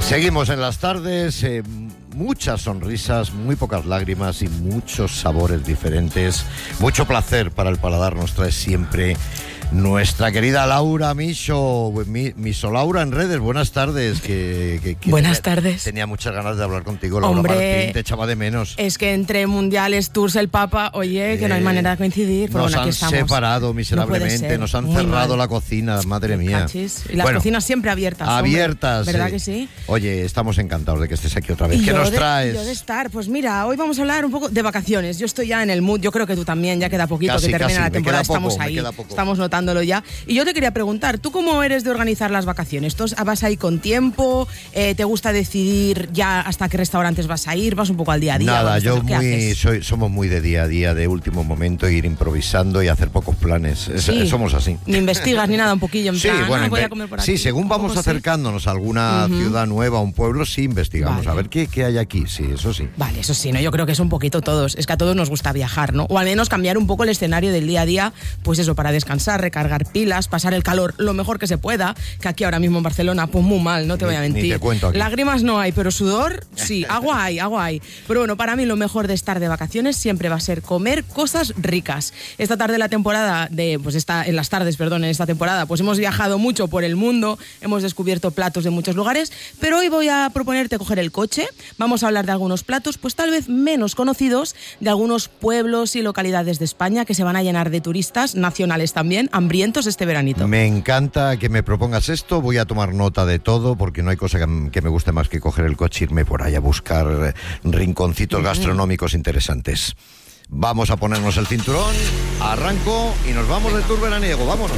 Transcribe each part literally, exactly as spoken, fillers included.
Seguimos en las tardes, eh, muchas sonrisas, muy pocas lágrimas y muchos sabores diferentes. Mucho placer para el paladar nos trae siempre nuestra querida Laura Miso, mi, Miso Laura en redes. Buenas tardes. Que, que, que Buenas tenía, tardes. Tenía muchas ganas de hablar contigo, Laura. Hombre, Martín, te echaba de menos. Es que entre mundiales, tours, el Papa, oye, que eh, no hay manera de coincidir. Pero nos bueno, aquí han estamos. separado miserablemente, no nos han cerrado mal la cocina, madre mía. Cachis. Y las bueno, cocinas siempre abiertas. Abiertas. Hombre, ¿verdad eh. que sí? Oye, estamos encantados de que estés aquí otra vez. ¿Qué nos de, traes? Yo de estar, pues mira, hoy vamos a hablar un poco de vacaciones. Yo estoy ya en el mood, yo creo que tú también, ya queda poquito casi, que termina casi. la temporada, poco, estamos ahí, estamos notándolo ya. Y yo te quería preguntar, ¿tú cómo eres de organizar las vacaciones? ¿Tú vas ahí con tiempo? Eh, ¿Te gusta decidir ya hasta qué restaurantes vas a ir? ¿Vas un poco al día a día? Nada, yo muy, soy, somos muy de día a día, de último momento, ir improvisando y hacer pocos planes. Es, sí. Somos así. Ni investigas ni nada, un poquillo en sí, plan, bueno, ah, voy a comer por aquí. Sí, según vamos acercándonos a alguna uh-huh. ciudad nueva, a un pueblo, sí investigamos. Vale. A ver qué, qué hay aquí, sí, eso sí. Vale, eso sí, ¿no? Yo creo que es un poquito todos. Es que a todos nos gusta viajar, ¿no? O al menos cambiar un poco el escenario del día a día, pues eso, para descansar, recargar pilas, pasar el calor lo mejor que se pueda, que aquí ahora mismo en Barcelona, pues muy mal, no te voy a mentir. Ni te cuento aquí. Lágrimas no hay, pero sudor, sí, agua hay, agua hay. Pero bueno, para mí lo mejor de estar de vacaciones siempre va a ser comer cosas ricas. Esta tarde la temporada, de, pues esta, en las tardes, perdón, en esta temporada, pues hemos viajado mucho por el mundo, hemos descubierto platos de muchos lugares, pero hoy voy a proponerte coger el coche, vamos a hablar de algunos platos, pues tal vez menos conocidos, de algunos pueblos y localidades de España que se van a llenar de turistas, nacionales también, hambrientos este veranito. Me encanta que me propongas esto, voy a tomar nota de todo, porque no hay cosa que, que me guste más que coger el coche e irme por ahí a buscar rinconcitos gastronómicos interesantes. Vamos a ponernos el cinturón, arranco y nos vamos de tour veraniego, vámonos.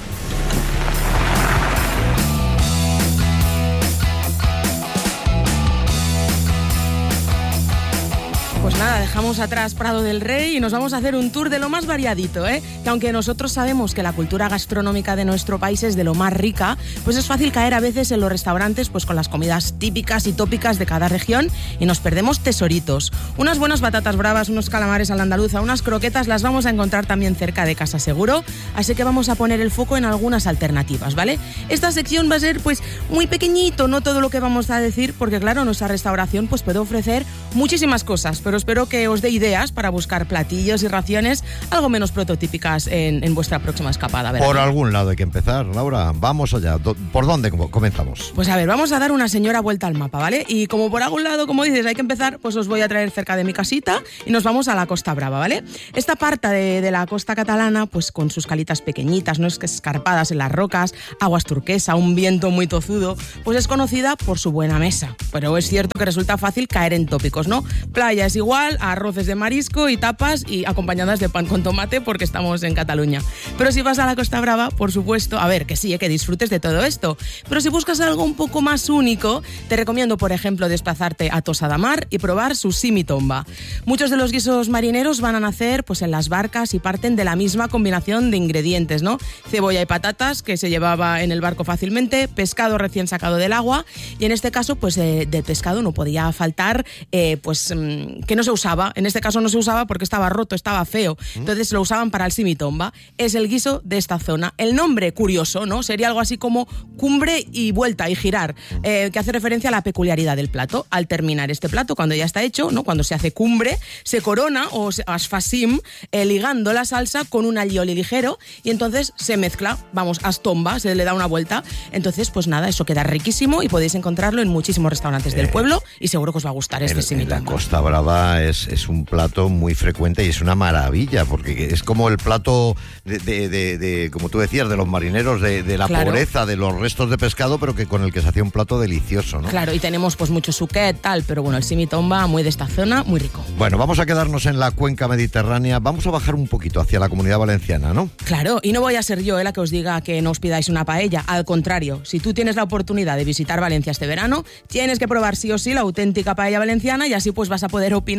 Pues nada, dejamos atrás Prado del Rey y nos vamos a hacer un tour de lo más variadito, ¿eh? Que aunque nosotros sabemos que la cultura gastronómica de nuestro país es de lo más rica, pues es fácil caer a veces en los restaurantes pues con las comidas típicas y tópicas de cada región y nos perdemos tesoritos. Unas buenas batatas bravas, unos calamares a la andaluza, unas croquetas las vamos a encontrar también cerca de casa seguro, así que vamos a poner el foco en algunas alternativas, ¿vale? Esta sección va a ser pues muy pequeñito, no todo lo que vamos a decir, porque claro, nuestra restauración pues puede ofrecer muchísimas cosas, pero espero que os dé ideas para buscar platillos y raciones algo menos prototípicas en, en vuestra próxima escapada, ¿verdad? Por algún lado hay que empezar, Laura. Vamos allá. ¿Por dónde comenzamos? Pues a ver, vamos a dar una señora vuelta al mapa, ¿vale? Y como por algún lado, como dices, hay que empezar, pues os voy a traer cerca de mi casita y nos vamos a la Costa Brava, ¿vale? Esta parte de, de la costa catalana, pues con sus calitas pequeñitas, no es que escarpadas en las rocas, aguas turquesa, un viento muy tozudo, pues es conocida por su buena mesa. Pero es cierto que resulta fácil caer en tópicos, ¿no? Playa es igual, arroces de marisco y tapas y acompañadas de pan con tomate porque estamos en Cataluña. Pero si vas a la Costa Brava, por supuesto, a ver, que sí, eh, que disfrutes de todo esto. Pero si buscas algo un poco más único, te recomiendo, por ejemplo, desplazarte a Tossa de Mar y probar su simitomba. Muchos de los guisos marineros van a nacer pues, en las barcas y parten de la misma combinación de ingredientes, ¿no? Cebolla y patatas, que se llevaba en el barco fácilmente, pescado recién sacado del agua, y en este caso, pues eh, del pescado no podía faltar, eh, pues mmm, que no se usaba. En este caso no se usaba porque estaba roto, estaba feo. Entonces lo usaban para el simitomba. Es el guiso de esta zona. El nombre, curioso, ¿no? Sería algo así como cumbre y vuelta y girar, eh, que hace referencia a la peculiaridad del plato. Al terminar este plato, cuando ya está hecho, ¿no? Cuando se hace cumbre, se corona o se asfasim, eh, ligando la salsa con un allioli ligero y entonces se mezcla, vamos, astomba, se le da una vuelta. Entonces, pues nada, eso queda riquísimo y podéis encontrarlo en muchísimos restaurantes eh, del pueblo y seguro que os va a gustar este simitomba. La Costa Brava es Es un plato muy frecuente y es una maravilla, porque es como el plato de, de, de, de como tú decías, de los marineros, de, de la claro. pobreza, de los restos de pescado, pero que con el que se hacía un plato delicioso, ¿no? Claro, y tenemos pues mucho suquet, tal, pero bueno, el simitomba muy de esta zona, muy rico. Bueno, vamos a quedarnos en la cuenca mediterránea, vamos a bajar un poquito hacia la Comunidad Valenciana, ¿no? Claro, y no voy a ser yo eh, la que os diga que no os pidáis una paella, al contrario, si tú tienes la oportunidad de visitar Valencia este verano, tienes que probar sí o sí la auténtica paella valenciana y así pues vas a poder opinar con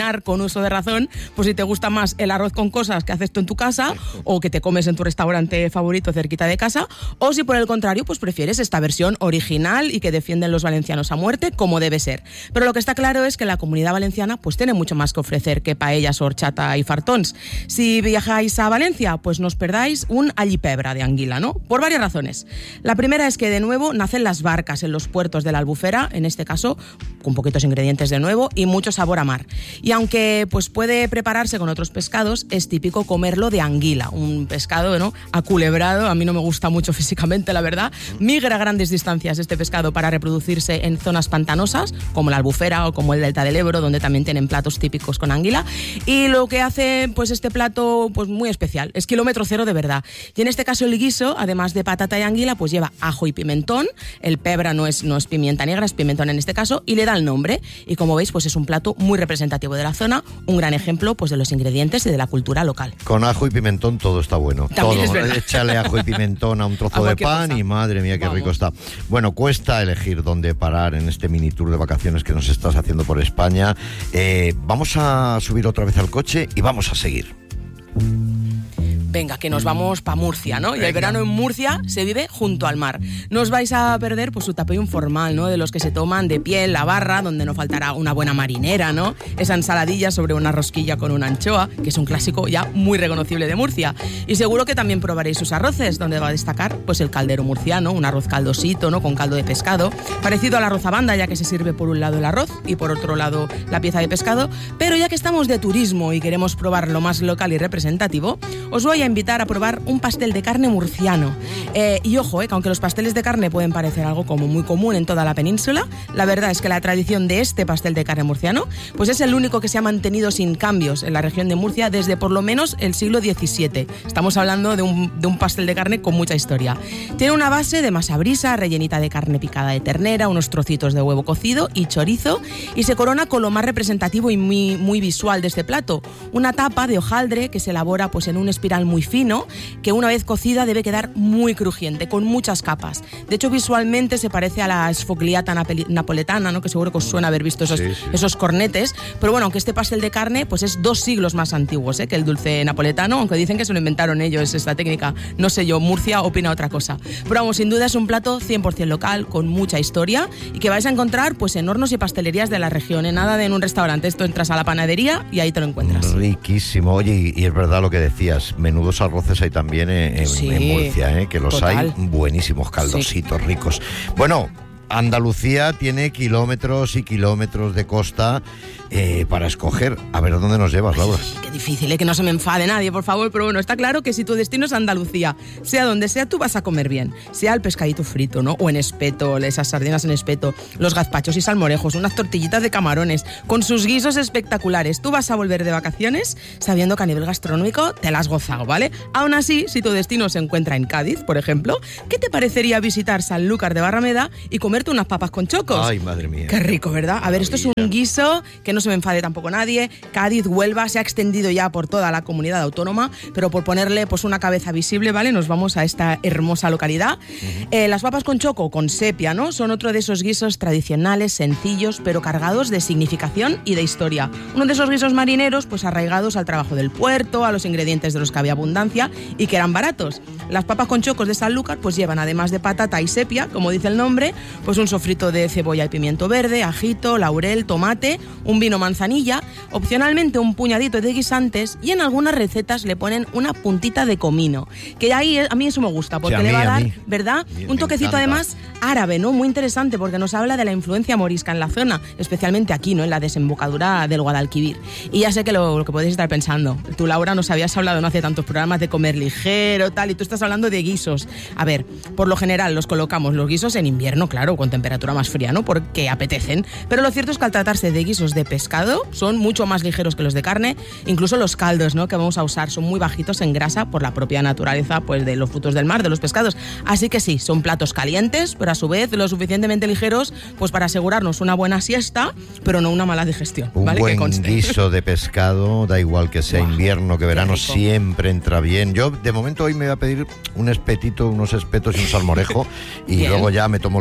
haciendo uso de razón, pues si te gusta más el arroz con cosas que haces tú en tu casa o que te comes en tu restaurante favorito cerquita de casa, o si por el contrario pues prefieres esta versión original y que defienden los valencianos a muerte como debe ser. Pero lo que está claro es que la comunidad valenciana pues tiene mucho más que ofrecer que paellas, horchata y fartons. Si viajáis a Valencia, pues no os perdáis un allipebra de anguila, ¿no? Por varias razones. La primera es que de nuevo nacen las barcas en los puertos de la Albufera, en este caso con poquitos ingredientes de nuevo y mucho sabor a mar. Y aunque pues puede prepararse con otros pescados, es típico comerlo de anguila, un pescado, ¿no?, aculebrado. A mí no me gusta mucho físicamente, la verdad. Migra a grandes distancias este pescado para reproducirse en zonas pantanosas, como la Albufera o como el Delta del Ebro, donde también tienen platos típicos con anguila. Y lo que hace pues este plato pues muy especial es kilómetro cero de verdad. Y en este caso el guiso, además de patata y anguila, pues lleva ajo y pimentón. El pebra no es, no es pimienta negra, es pimentón en este caso, y le da el nombre. Y como veis, pues es un plato muy representativo de la zona, un gran ejemplo pues de los ingredientes y de la cultura local. Con ajo y pimentón todo está bueno. También todo. Es verdad. Échale ajo y pimentón a un trozo a de pan cosa. Y madre mía, qué Vamos. rico está. Bueno, cuesta elegir dónde parar en este mini tour de vacaciones que nos estás haciendo por España. Eh, vamos a subir otra vez al coche y vamos a seguir. Venga, que nos vamos para Murcia, ¿no? Y el verano en Murcia se vive junto al mar. No os vais a perder pues su tapeo informal, ¿no? De los que se toman de pie en la barra, donde no faltará una buena marinera, ¿no? Esa ensaladilla sobre una rosquilla con una anchoa, que es un clásico ya muy reconocible de Murcia. Y seguro que también probaréis sus arroces, donde va a destacar pues el caldero murciano, un arroz caldosito, ¿no?, con caldo de pescado, parecido al arroz a banda, ya que se sirve por un lado el arroz y por otro lado la pieza de pescado. Pero ya que estamos de turismo y queremos probar lo más local y representativo, os voy a invitar a probar un pastel de carne murciano. Eh, y ojo, eh, que aunque los pasteles de carne pueden parecer algo como muy común en toda la península, la verdad es que la tradición de este pastel de carne murciano pues es el único que se ha mantenido sin cambios en la región de Murcia desde por lo menos el siglo diecisiete. Estamos hablando de un, de un pastel de carne con mucha historia. Tiene una base de masa brisa, rellenita de carne picada de ternera, unos trocitos de huevo cocido y chorizo, y se corona con lo más representativo y muy, muy visual de este plato, una tapa de hojaldre que se elabora pues en un espiral muy fino, que una vez cocida debe quedar muy crujiente, con muchas capas. De hecho, visualmente se parece a la sfogliata napoletana, ¿no?, que seguro que os suena haber visto esos, sí, sí. esos cornetes. Pero bueno, aunque este pastel de carne pues es dos siglos más antiguos ¿eh? que el dulce napoletano, aunque dicen que se lo inventaron ellos esta técnica. No sé yo, Murcia opina otra cosa. Pero vamos, sin duda es un plato cien por ciento local, con mucha historia, y que vais a encontrar pues en hornos y pastelerías de la región, en nada de en un restaurante. Esto entras a la panadería y ahí te lo encuentras. Riquísimo. Oye, y, y es verdad lo que decías, menudos arroces hay también en, en, sí, en Murcia, ¿eh? Que los total. Hay buenísimos, caldositos, sí. ricos. Bueno, Andalucía tiene kilómetros y kilómetros de costa eh, para escoger. A ver, ¿dónde nos llevas, Laura? Ay, qué difícil, ¿eh? Que no se me enfade nadie, por favor. Pero bueno, está claro que si tu destino es Andalucía, sea donde sea, tú vas a comer bien. Sea el pescadito frito, ¿no? O en espeto, esas sardinas en espeto, los gazpachos y salmorejos, unas tortillitas de camarones, con sus guisos espectaculares. Tú vas a volver de vacaciones sabiendo que a nivel gastronómico te las has gozado, ¿vale? Aún así, si tu destino se encuentra en Cádiz, por ejemplo, ¿qué te parecería visitar Sanlúcar de Barrameda y comerte unas papas con chocos? Ay, madre mía. Qué rico, ¿verdad? A ver, esto es un guiso que no se me enfade tampoco nadie. Cádiz, Huelva, se ha extendido ya por toda la comunidad autónoma, pero por ponerle pues una cabeza visible, ¿vale? Nos vamos a esta hermosa localidad. Uh-huh. Eh, las papas con choco, con sepia, ¿no? Son otro de esos guisos tradicionales, sencillos, pero cargados de significación y de historia. Uno de esos guisos marineros, pues arraigados al trabajo del puerto, a los ingredientes de los que había abundancia y que eran baratos. Las papas con chocos de Sanlúcar, pues llevan, además de patata y sepia, como dice el nombre, pues un sofrito de cebolla y pimiento verde, ajito, laurel, tomate, un vino manzanilla, opcionalmente un puñadito de guisantes, y en algunas recetas le ponen una puntita de comino, que ahí a mí eso me gusta, porque sí, le va a dar, a ¿verdad? Bien, un toquecito además árabe, ¿no? Muy interesante, porque nos habla de la influencia morisca en la zona, especialmente aquí, ¿no? En la desembocadura del Guadalquivir. Y ya sé que lo, lo que podéis estar pensando, tú, Laura, nos habías hablado no hace tantos programas de comer ligero, tal, y tú estás hablando de guisos. A ver, por lo general los colocamos los guisos en invierno, claro, con temperatura más fría, ¿no? Porque apetecen. Pero lo cierto es que al tratarse de guisos de pescado, son mucho más ligeros que los de carne. Incluso los caldos, ¿no?, que vamos a usar son muy bajitos en grasa por la propia naturaleza, pues, de los frutos del mar, de los pescados. Así que sí, son platos calientes, pero a su vez lo suficientemente ligeros pues para asegurarnos una buena siesta, pero no una mala digestión. Un ¿vale? buen guiso de pescado, da igual que sea wow, invierno, que verano, siempre entra bien. Yo, de momento, hoy me voy a pedir un espetito, unos espetos y un salmorejo y luego ya me tomo el guiso por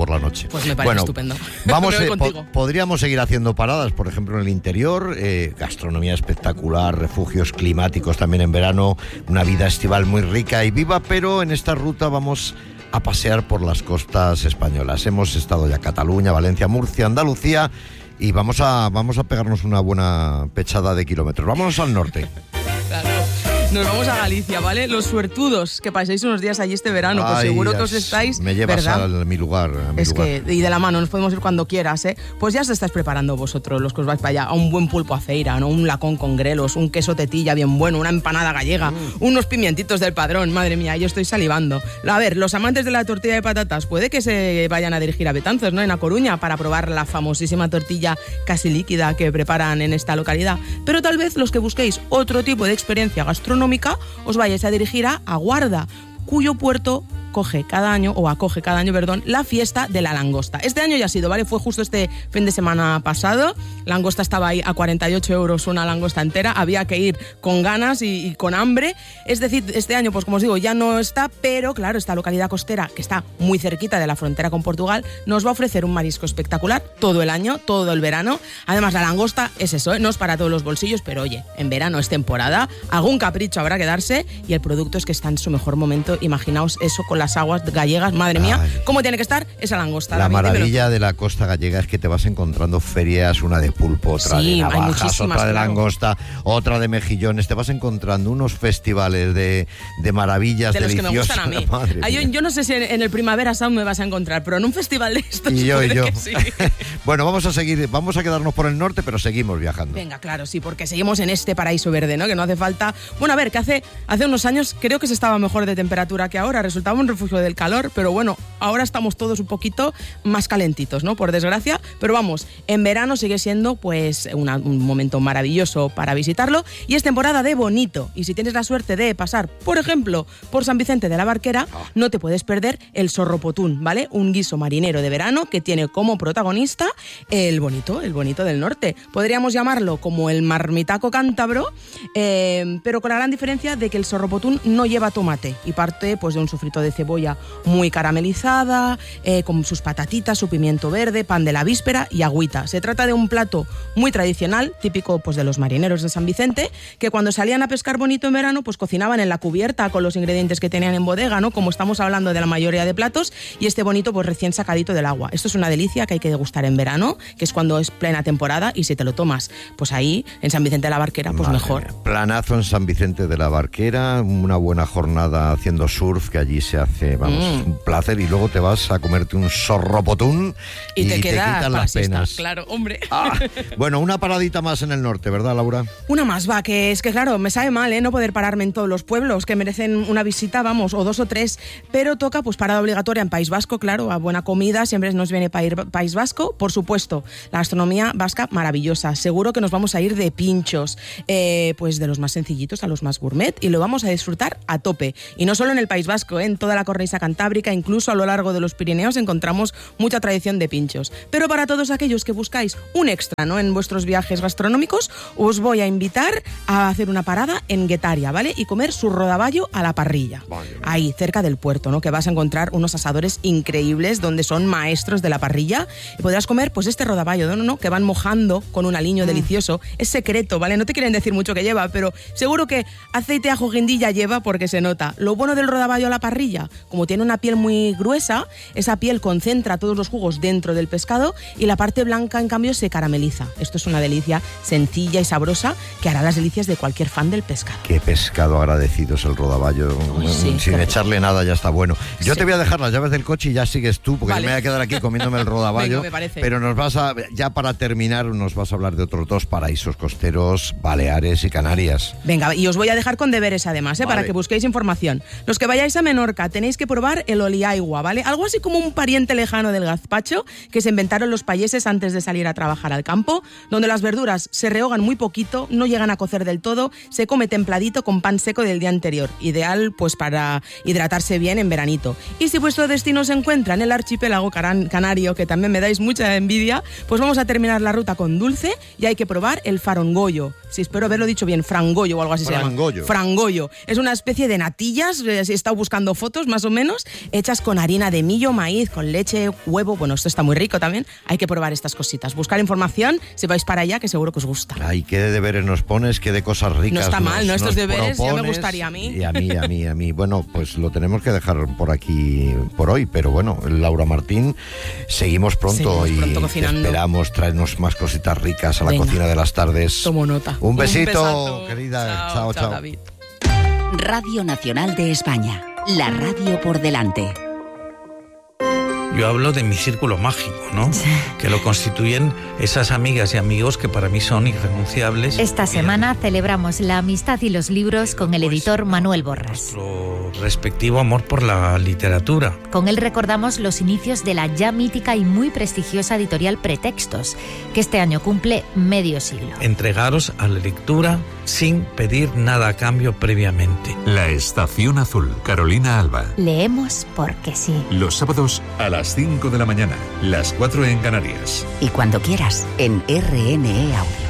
por la noche. Pues me parece bueno, estupendo. Vamos, eh, po- podríamos seguir haciendo paradas, por ejemplo, en el interior, eh, gastronomía espectacular, refugios climáticos también en verano, una vida estival muy rica y viva, pero en esta ruta vamos a pasear por las costas españolas. Hemos estado ya Cataluña, Valencia, Murcia, Andalucía y vamos a, vamos a pegarnos una buena pechada de kilómetros. Vámonos al norte. Claro. Nos vamos a Galicia, ¿vale? Los suertudos que paséis unos días allí este verano, pues Ay, seguro es, que os estáis... Me llevas a mi lugar. A mi es lugar. que, y de la mano, nos podemos ir cuando quieras, ¿eh? Pues ya os estáis preparando vosotros, los que os vais para allá, a un buen pulpo a feira, ¿no? Un lacón con grelos, un queso tetilla bien bueno, una empanada gallega, mm. unos pimientitos del Padrón, madre mía, yo estoy salivando. A ver, los amantes de la tortilla de patatas puede que se vayan a dirigir a Betanzos, ¿no? En A Coruña, para probar la famosísima tortilla casi líquida que preparan en esta localidad. Pero tal vez los que busquéis otro tipo de experiencia gastronómica os vayáis a dirigir a Guarda, cuyo puerto coge cada año, o acoge cada año, perdón, la fiesta de la langosta. Este año ya ha sido, ¿vale? Fue justo este fin de semana pasado. La langosta estaba ahí a cuarenta y ocho euros una langosta entera. Había que ir con ganas y, y con hambre. Es decir, este año, pues como os digo, ya no está, pero claro, esta localidad costera, que está muy cerquita de la frontera con Portugal, nos va a ofrecer un marisco espectacular todo el año, todo el verano. Además, la langosta es eso, ¿eh? No es para todos los bolsillos, pero oye, en verano es temporada, algún capricho habrá que darse y el producto es que está en su mejor momento. Imaginaos eso con la las aguas gallegas, madre mía, Ay. ¿Cómo tiene que estar esa langosta? La David, maravilla dímelo. de la costa gallega es que te vas encontrando ferias, una de pulpo, otra sí, de navajas, otra de claro. langosta, otra de mejillones, te vas encontrando unos festivales de, de maravillas de los deliciosas. Que me gustan a mí. Ay, yo, yo no sé si en, en el Primavera Sound me vas a encontrar, pero en un festival de estos y yo, y yo. Que sí. Bueno, vamos a seguir, vamos a quedarnos por el norte, pero seguimos viajando. Venga, claro, sí, porque seguimos en este paraíso verde, ¿no? Que no hace falta... Bueno, a ver, que hace, hace unos años creo que se estaba mejor de temperatura que ahora, resultaba un refugio del calor, pero bueno, ahora estamos todos un poquito más calentitos, ¿no? Por desgracia, pero vamos, en verano sigue siendo pues una, un momento maravilloso para visitarlo y es temporada de bonito. Y si tienes la suerte de pasar, por ejemplo, por San Vicente de la Barquera, no te puedes perder el sorropotún, ¿vale? Un guiso marinero de verano que tiene como protagonista el bonito, el bonito del norte. Podríamos llamarlo como el marmitaco cántabro, eh, pero con la gran diferencia de que el sorropotún no lleva tomate y parte pues de un sofrito de cebolla muy caramelizada, eh, con sus patatitas, su pimiento verde, pan de la víspera y agüita. Se trata de un plato muy tradicional, típico pues de los marineros de San Vicente, que cuando salían a pescar bonito en verano, pues cocinaban en la cubierta con los ingredientes que tenían en bodega, ¿no? Como estamos hablando de la mayoría de platos, y este bonito pues recién sacadito del agua. Esto es una delicia que hay que degustar en verano, que es cuando es plena temporada, y si te lo tomas, pues ahí, en San Vicente de la Barquera, pues Madre mejor. Mía. Planazo en San Vicente de la Barquera, una buena jornada haciendo surf, que allí se hace, vamos, mm. un placer, y luego te vas a comerte un sorropotún y, y te, te quitan las penas. Claro, hombre. Ah, bueno, una paradita más en el norte, ¿verdad, Laura? Una más, va, que es que claro, me sabe mal, ¿eh? No poder pararme en todos los pueblos que merecen una visita, vamos, o dos o tres, pero toca pues parada obligatoria en País Vasco, claro, a buena comida, siempre nos viene para ir País Vasco, por supuesto, la gastronomía vasca maravillosa, seguro que nos vamos a ir de pinchos, eh, pues de los más sencillitos a los más gourmet, y lo vamos a disfrutar a tope, y no solo en el País Vasco, ¿eh? En toda la cornisa cantábrica, incluso a lo largo de los Pirineos encontramos mucha tradición de pinchos, pero para todos aquellos que buscáis un extra, ¿no? En vuestros viajes gastronómicos, os voy a invitar a hacer una parada en Guetaria, ¿vale? Y comer su rodaballo a la parrilla. Vale, vale. Ahí, cerca del puerto, ¿no? Que vas a encontrar unos asadores increíbles donde son maestros de la parrilla y podrás comer, pues, este rodaballo, ¿no? ¿no? Que van mojando con un aliño mm. delicioso. Es secreto, ¿vale? No te quieren decir mucho que lleva, pero seguro que aceite, ajo, guindilla lleva porque se nota. Lo bueno del rodaballo a la parrilla, como tiene una piel muy gruesa, esa piel concentra todos los jugos dentro del pescado y la parte blanca, en cambio, se carameliza. Esto es una delicia sencilla y sabrosa que hará las delicias de cualquier fan del pescado. Qué pescado agradecido es el rodaballo. Uy, sí, sin echarle nada ya está bueno. Yo sí. te voy a dejar las llaves del coche y ya sigues tú, porque vale. me voy a quedar aquí comiéndome el rodaballo. Venga, me parece. Pero nos vas a, ya para terminar, nos vas a hablar de otros dos paraísos costeros, Baleares y Canarias. Venga, y os voy a dejar con deberes además, ¿eh? Vale. Para que busquéis información. Los que vayáis a Menorca tenéis que probar el oliaigua, ¿vale? Algo así como un pariente lejano del gazpacho que se inventaron los payeses antes de salir a trabajar al campo, donde las verduras se rehogan muy poquito, no llegan a cocer del todo, se come templadito con pan seco del día anterior, ideal pues para hidratarse bien en veranito. Y si vuestro destino se encuentra en el archipiélago canario, que también me dais mucha envidia, pues vamos a terminar la ruta con dulce y hay que probar el farongollo. Si espero haberlo dicho bien, frangollo o algo así Frangollo. se llama. Frangollo. Es una especie de natillas, he estado buscando fotos, kilos más o menos, hechas con harina de millo, maíz, con leche, huevo. Bueno, esto está muy rico también. Hay que probar estas cositas. Buscar información si vais para allá, que seguro que os gusta. Ay, qué de deberes nos pones, qué de cosas ricas. No está nos, mal, ¿no? Estos deberes propones, ya me gustaría a mí. Y a mí, a mí, a mí. Bueno, pues lo tenemos que dejar por aquí por hoy, pero bueno, Laura Martín, seguimos pronto seguimos y pronto cocinando. esperamos traernos más cositas ricas a la Venga. cocina de las tardes. Tomo nota. Un besito, Un besazo. querida. Chao, Chao, chao. chao, David. Radio Nacional de España, la radio por delante. Yo hablo de mi círculo mágico, ¿no? Sí. Que lo constituyen esas amigas y amigos que para mí son irrenunciables. Esta semana celebramos la amistad y los libros con el editor Manuel Borras. Nuestro respectivo amor por la literatura. Con él recordamos los inicios de la ya mítica y muy prestigiosa editorial Pretextos, que este año cumple medio siglo. Entregaros a la lectura sin pedir nada a cambio previamente. La Estación Azul, Carolina Alba. Leemos porque sí. Los sábados a las cinco de la mañana, las cuatro en Canarias. Y cuando quieras, en R N E Audio.